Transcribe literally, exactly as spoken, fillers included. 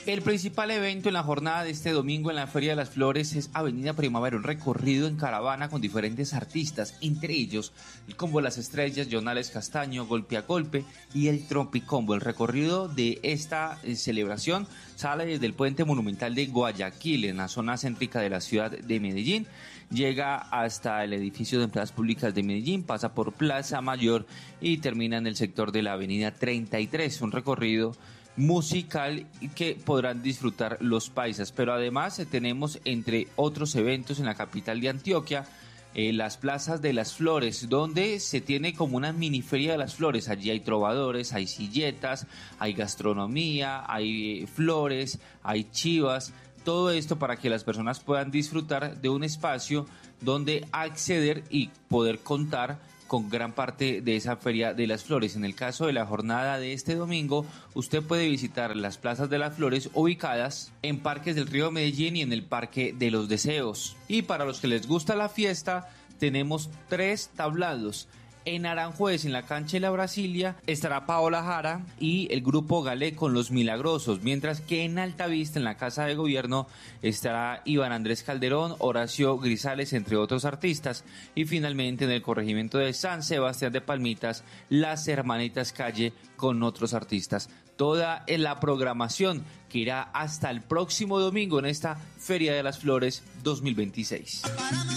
El principal evento en la jornada de este domingo en la Feria de las Flores es Avenida Primavera, un recorrido en caravana con diferentes artistas, entre ellos el Combo Las Estrellas, Jonales Castaño, Golpe a Golpe y el Tropicombo. El recorrido de esta eh, celebración sale desde el Puente Monumental de Guayaquil, en la zona céntrica de la ciudad de Medellín, llega hasta el edificio de Empleadas Públicas de Medellín, pasa por Plaza Mayor y termina en el sector de la Avenida treinta y tres, un recorrido musical que podrán disfrutar los paisas. Pero además eh, tenemos, entre otros eventos en la capital de Antioquia, eh, las plazas de las flores, donde se tiene como una mini feria de las flores. Allí hay trovadores, hay silletas, hay gastronomía, hay eh, flores, hay chivas. Todo esto para que las personas puedan disfrutar de un espacio donde acceder y poder contar con gran parte de esa Feria de las Flores. En el caso de la jornada de este domingo, usted puede visitar las plazas de las flores ubicadas en Parques del Río Medellín y en el Parque de los Deseos. Y para los que les gusta la fiesta, tenemos tres tablados. En Aranjuez, en la cancha de la Brasilia, estará Paola Jara y el grupo Galé con Los Milagrosos, mientras que en Altavista, en la Casa de Gobierno, estará Iván Andrés Calderón, Horacio Grisales, entre otros artistas. Y finalmente en el corregimiento de San Sebastián de Palmitas, Las Hermanitas Calle con otros artistas. Toda la programación que irá hasta el próximo domingo en esta Feria de las Flores dos mil veintiséis.